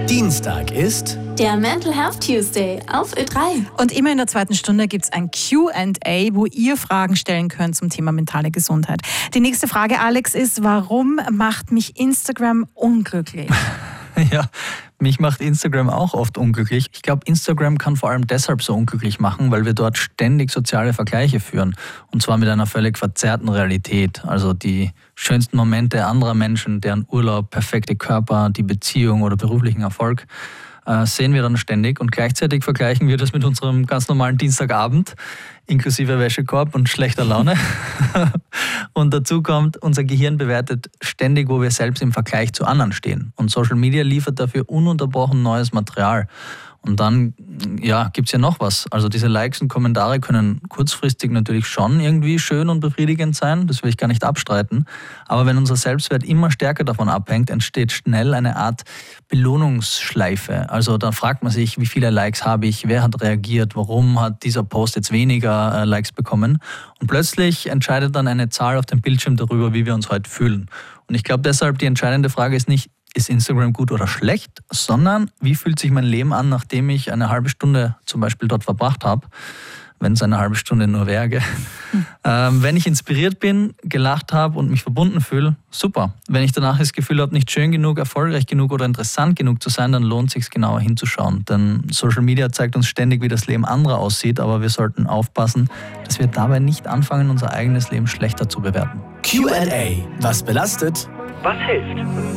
Dienstag ist der Mental Health Tuesday auf Ö3. Und immer in der zweiten Stunde gibt es ein Q&A, wo ihr Fragen stellen könnt zum Thema mentale Gesundheit. Die nächste Frage, Alex, ist, warum macht mich Instagram unglücklich? Ja, mich macht Instagram auch oft unglücklich. Ich glaube, Instagram kann vor allem deshalb so unglücklich machen, weil wir dort ständig soziale Vergleiche führen. Und zwar mit einer völlig verzerrten Realität. Also die schönsten Momente anderer Menschen, deren Urlaub, perfekte Körper, die Beziehung oder beruflichen Erfolg, sehen wir dann ständig. Und gleichzeitig vergleichen wir das mit unserem ganz normalen Dienstagabend, inklusive Wäschekorb und schlechter Laune. Und dazu kommt, unser Gehirn bewertet ständig, wo wir selbst im Vergleich zu anderen stehen. Und Social Media liefert dafür ununterbrochen neues Material. Und dann gibt es ja noch was. Also diese Likes und Kommentare können kurzfristig natürlich schon irgendwie schön und befriedigend sein, das will ich gar nicht abstreiten. Aber wenn unser Selbstwert immer stärker davon abhängt, entsteht schnell eine Art Belohnungsschleife. Also dann fragt man sich, wie viele Likes habe ich, wer hat reagiert, warum hat dieser Post jetzt weniger Likes bekommen. Und plötzlich entscheidet dann eine Zahl auf dem Bildschirm darüber, wie wir uns heute fühlen. Und ich glaube deshalb, die entscheidende Frage ist nicht, ist Instagram gut oder schlecht, sondern wie fühlt sich mein Leben an, nachdem ich eine halbe Stunde zum Beispiel dort verbracht habe, wenn es eine halbe Stunde nur wäre. Wenn ich inspiriert bin, gelacht habe und mich verbunden fühle, super. Wenn ich danach das Gefühl habe, nicht schön genug, erfolgreich genug oder interessant genug zu sein, dann lohnt es sich genauer hinzuschauen. Denn Social Media zeigt uns ständig, wie das Leben anderer aussieht, aber wir sollten aufpassen, dass wir dabei nicht anfangen, unser eigenes Leben schlechter zu bewerten. Q&A. Was belastet? Was hilft?